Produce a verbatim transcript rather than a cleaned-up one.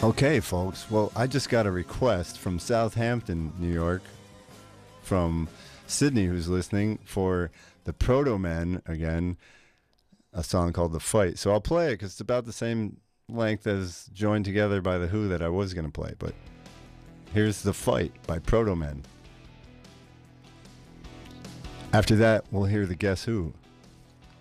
Okay, folks. Well, I just got a request from Southampton, New York, from Sydney, who's listening, for the Proto Men again, a song called The Fight. So I'll play it because it's about the same length as Joined Together by The Who that I was going to play. But here's The Fight by Proto Men. After that, we'll hear the Guess Who.